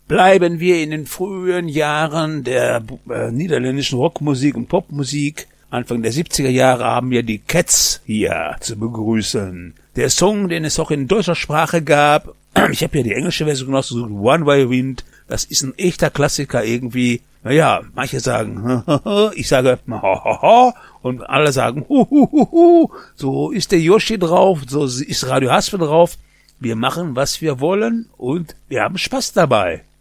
Bleiben wir in den frühen Jahren der niederländischen Rockmusik und Popmusik. Anfang der 70er Jahre haben wir die Cats hier zu begrüßen. Der Song, den es auch in deutscher Sprache gab, ich habe ja die englische Version ausgesucht, One Way Wind, das ist ein echter Klassiker irgendwie. Naja, manche sagen, ich sage, und alle sagen, so ist der Yoshi drauf, so ist Radio Haspe drauf. Wir machen, was wir wollen und wir haben Spaß dabei.